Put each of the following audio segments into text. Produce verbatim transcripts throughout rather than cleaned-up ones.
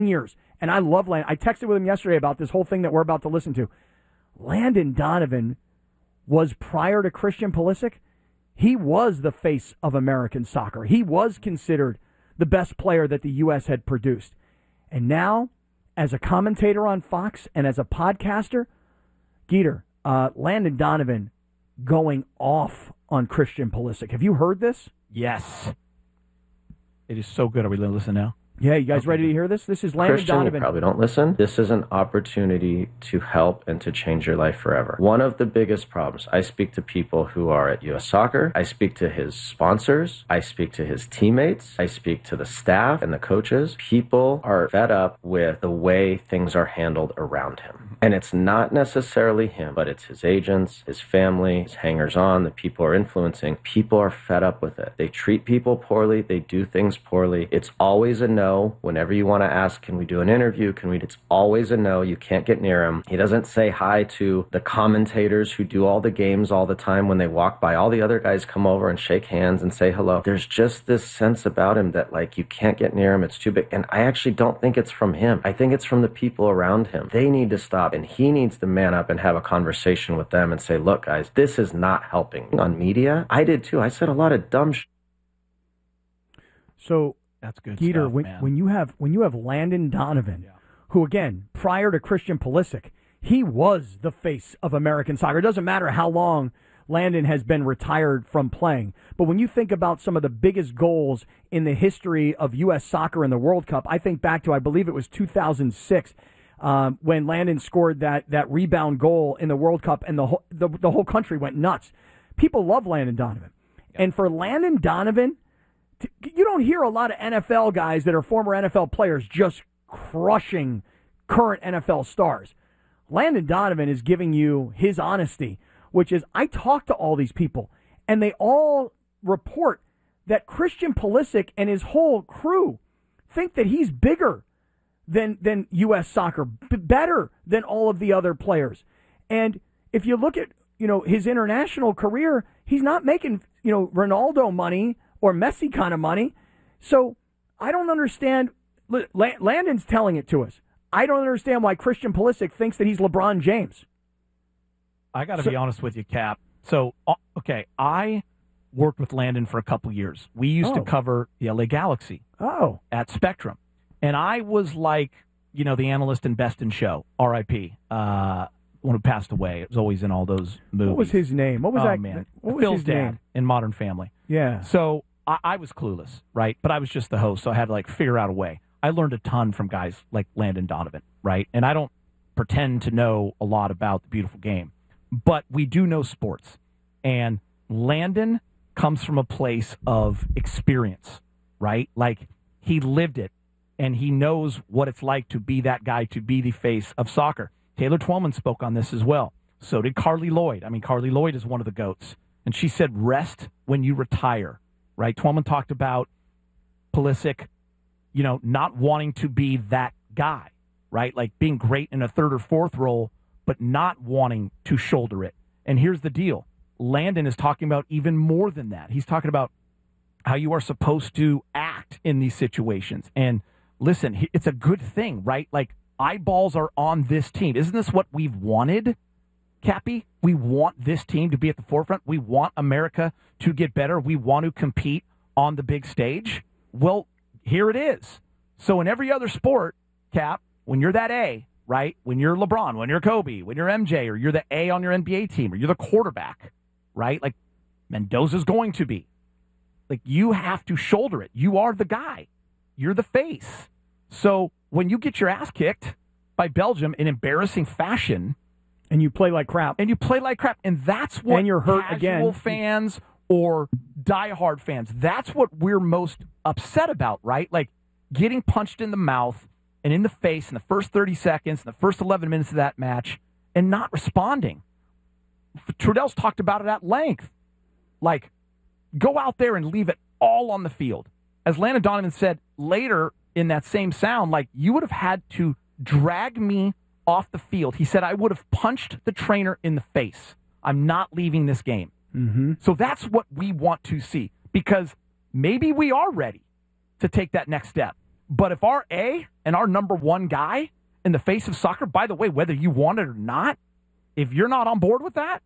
years. And I love Landon. I texted with him yesterday about this whole thing that we're about to listen to. Landon Donovan was, prior to Christian Pulisic, he was the face of American soccer. He was considered the best player that the U S had produced. And now, as a commentator on Fox and as a podcaster, Geeter, uh, Landon Donovan going off on Christian Pulisic. Have you heard this? Yes. It is so good. Are we going to listen now? Yeah, you guys Okay. ready to hear this? This is Landon Christian, Donovan. you probably don't listen. This is an opportunity to help and to change your life forever. One of the biggest problems, I speak to people who are at U S Soccer. I speak to his sponsors. I speak to his teammates. I speak to the staff and the coaches. People are fed up with the way things are handled around him. And it's not necessarily him, but it's his agents, his family, his hangers-on, the people are influencing. People are fed up with it. They treat people poorly. They do things poorly. It's always a no. Whenever you want to ask, can we do an interview? Can we? It's always a no. You can't get near him. He doesn't say hi to the commentators who do all the games all the time. When they walk by, all the other guys come over and shake hands and say hello. There's just this sense about him that, like, you can't get near him. It's too big. And I actually don't think it's from him. I think it's from the people around him. They need to stop, and he needs to man up and have a conversation with them and say, look, guys, this is not helping. On media, I did too. I said a lot of dumb shit. So, That's good Geeter, stuff, when, man. when you have when you have Landon Donovan, Yeah. who, again, prior to Christian Pulisic, he was the face of American soccer. It doesn't matter how long Landon has been retired from playing. But when you think about some of the biggest goals in the history of U S soccer in the World Cup, I think back to, I believe it was two thousand six, um, when Landon scored that that rebound goal in the World Cup, and the whole, the, the whole country went nuts. People love Landon Donovan. Yeah. And for Landon Donovan, you don't hear a lot of N F L guys that are former N F L players just crushing current N F L stars. Landon Donovan is giving you his honesty, which is, I talk to all these people, and they all report that Christian Pulisic and his whole crew think that he's bigger than than U S soccer, b- better than all of the other players. And if you look at, you know, his international career, he's not making, you know, Ronaldo money or Messi kind of money. So I don't understand. Landon's telling it to us. I don't understand why Christian Pulisic thinks that he's LeBron James. I got to So- be honest with you, Cap. So, uh, okay, I worked with Landon for a couple years. We used Oh. to cover the L A Galaxy Oh, at Spectrum. And I was like, you know, the analyst in Best in Show, R I P, uh, one who passed away. It was always in all those movies. what was his name? What was oh, that? man. What was Phil's his dad name? in Modern Family. Yeah. So I, I was clueless, right? But I was just the host, so I had to, like, figure out a way. I learned a ton from guys like Landon Donovan, right? And I don't pretend to know a lot about the beautiful game, but we do know sports. And Landon comes from a place of experience, right? Like, he lived it, and he knows what it's like to be that guy, to be the face of soccer. Taylor Twellman spoke on this as well. So did Carly Lloyd. I mean, Carly Lloyd is one of the GOATs. And she said, rest when you retire, right? Twellman talked about Pulisic, you know, not wanting to be that guy, right? Like being great in a third or fourth role, but not wanting to shoulder it. And here's the deal. Landon is talking about even more than that. He's talking about how you are supposed to act in these situations. And listen, it's a good thing, right? Like, eyeballs are on this team. Isn't this what we've wanted, Cappy? We want this team to be at the forefront. We want America to get better. We want to compete on the big stage. Well, here it is. So in every other sport, Cap, when you're that A, right? When you're LeBron, when you're Kobe, when you're M J, or you're the A on your N B A team, or you're the quarterback, right? Like Mendoza's going to be. Like, you have to shoulder it. You are the guy. You're the face. So when you get your ass kicked by Belgium in embarrassing fashion, and you play like crap, and you play like crap, and that's what and you're hurt casual again. fans or diehard fans, that's what we're most upset about, right? Like, getting punched in the mouth and in the face in the first thirty seconds, in the first eleven minutes of that match, and not responding. Trudell's talked about it at length. Like, go out there and leave it all on the field. As Landon Donovan said later in that same sound, like, you would have had to drag me off the field. He said, I would have punched the trainer in the face. I'm not leaving this game. Mm-hmm. So that's what we want to see, because maybe we are ready to take that next step. But if our A and our number one guy in the face of soccer, by the way, whether you want it or not, if you're not on board with that,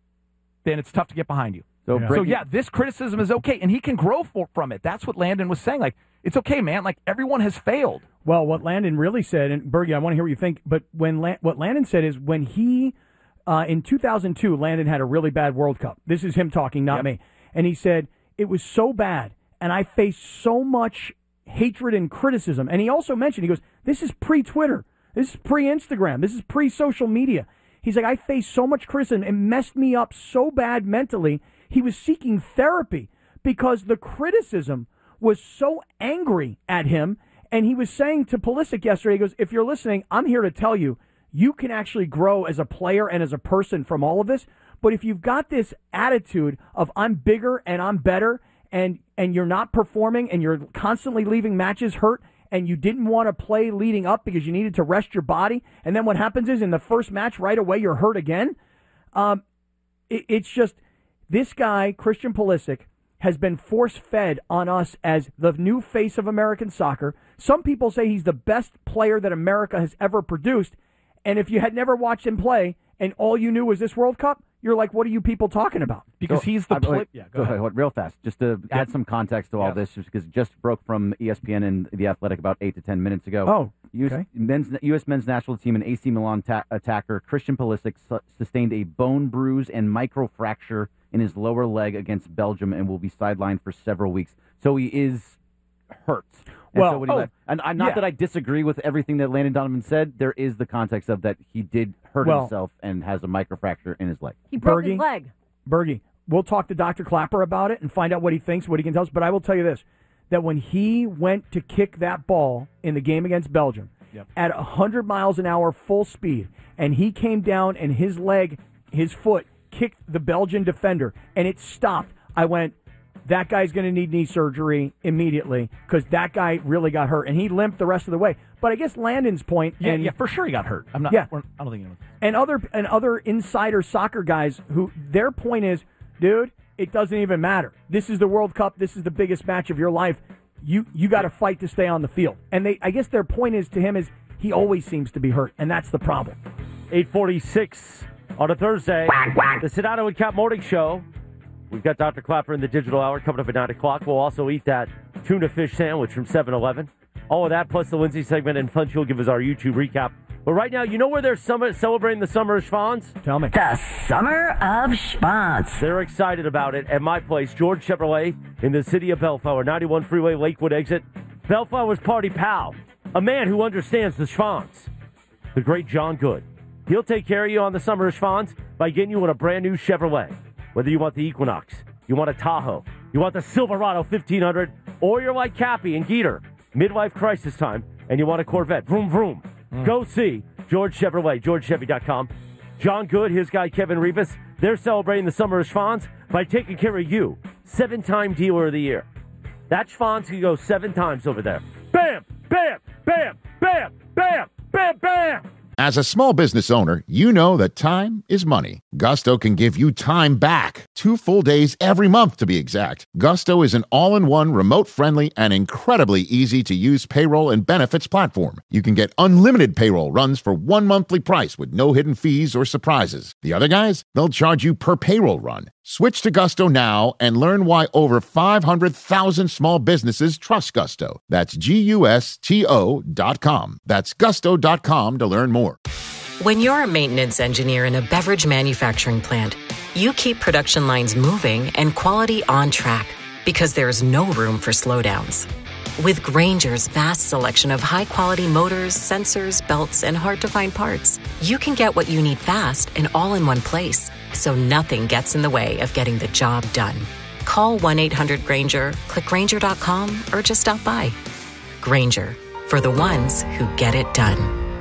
then it's tough to get behind you. So, Yeah. So, yeah, this criticism is okay, and he can grow for, from it. That's what Landon was saying. Like, it's okay, man. Like, everyone has failed. Well, what Landon really said, and Bergie, I want to hear what you think, but when La- what Landon said is when he, uh, in two thousand two, Landon had a really bad World Cup. This is him talking, not Yep. me. And he said, it was so bad, and I faced so much hatred and criticism. And he also mentioned, he goes, this is pre-Twitter. This is pre-Instagram. This is pre-social media. He's like, I faced so much criticism. It messed me up so bad mentally. He was seeking therapy because the criticism was so angry at him. And he was saying to Pulisic yesterday, he goes, if you're listening, I'm here to tell you, you can actually grow as a player and as a person from all of this. But if you've got this attitude of I'm bigger and I'm better and, and you're not performing and you're constantly leaving matches hurt and you didn't want to play leading up because you needed to rest your body, and then what happens is in the first match right away you're hurt again, um, it, it's just this guy, Christian Pulisic, has been force-fed on us as the new face of American soccer. Some people say he's the best player that America has ever produced, and if you had never watched him play and all you knew was this World Cup, you're like, what are you people talking about? Because So, he's the I- play. wait, Yeah, go go ahead. ahead. Hold- Real fast, just to add some context to all Yeah. this, just because it just broke from E S P N and The Athletic about eight to ten minutes ago. Oh, U S, okay. men's, U S men's national team and A C Milan ta- attacker Christian Pulisic su- sustained a bone bruise and microfracture in his lower leg against Belgium and will be sidelined for several weeks. So he is hurt. And Well, so when he oh, left, and I'm not yeah. that I disagree with everything that Landon Donovan said. There is the context of that he did hurt Well- himself and has a microfracture in his leg. He broke Bergie? his leg. Bergie, we'll talk to Doctor Clapper about it and find out what he thinks, what he can tell us. But I will tell you this, that when he went to kick that ball in the game against Belgium Yep. at one hundred miles an hour full speed, and he came down and his leg, his foot, kicked the Belgian defender, and it stopped, I went, that guy's going to need knee surgery immediately because that guy really got hurt, and he limped the rest of the way. But I guess Landon's point, Yeah, and yeah, for sure he got hurt. I'm not. Yeah. we're- I don't think. It was. and other and other insider soccer guys who their point is, dude, it doesn't even matter. This is the World Cup. This is the biggest match of your life. You you got to fight to stay on the field. And they, I guess their point is to him is he always seems to be hurt, and that's the problem. eight forty-six on a Thursday. The Sedano and Cap Morning Show. We've got Doctor Clapper in the digital hour coming up at nine o'clock. We'll also eat that tuna fish sandwich from seven eleven. All of that plus the Lindsay segment, and Funch will give us our YouTube recap. But right now, you know where they're summer, celebrating the Summer of Schwanz? Tell me. The Summer of Schwanz. They're excited about it at my place, George Chevrolet, in the city of Bellflower, ninety-one Freeway, Lakewood exit. Bellflower's party pal, a man who understands the Schwanz, the great John Good. He'll take care of you on the Summer of Schwanz by getting you in a brand new Chevrolet. Whether you want the Equinox, you want a Tahoe, you want the Silverado fifteen hundred, or you're like Cappy and Geeter, midlife crisis time, and you want a Corvette, vroom, vroom. Mm. Go see George Chevrolet, george chevy dot com. John Good, his guy Kevin Rivas, they're celebrating the Summer of Schwanz by taking care of you. Seven-time dealer of the year. That Schwanz can go seven times over there. Bam, bam, bam, bam, bam, bam, bam. As a small business owner, you know that time is money. Gusto can give you time back. Two full days every month, to be exact. Gusto is an all-in-one, remote-friendly, and incredibly easy-to-use payroll and benefits platform. You can get unlimited payroll runs for one monthly price with no hidden fees or surprises. The other guys, they'll charge you per payroll run. Switch to Gusto now and learn why over five hundred thousand small businesses trust Gusto. That's G U S T O dot com. That's gusto dot com to learn more. When you're a maintenance engineer in a beverage manufacturing plant, you keep production lines moving and quality on track because there's no room for slowdowns. With Grainger's vast selection of high-quality motors, sensors, belts, and hard-to-find parts, you can get what you need fast and all in one place, so nothing gets in the way of getting the job done. Call one eight hundred Grainger, click Grainger dot com, or just stop by. Grainger, for the ones who get it done.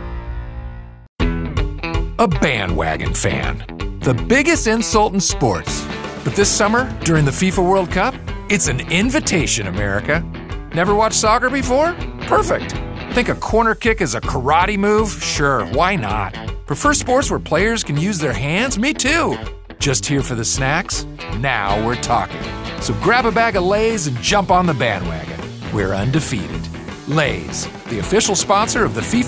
A bandwagon fan. The biggest insult in sports. But this summer, during the FIFA World Cup, it's an invitation, America. Never watched soccer before? Perfect. Think a corner kick is a karate move? Sure, why not? Prefer sports where players can use their hands? Me too. Just here for the snacks? Now we're talking. So grab a bag of Lay's and jump on the bandwagon. We're undefeated. Lay's, the official sponsor of the FIFA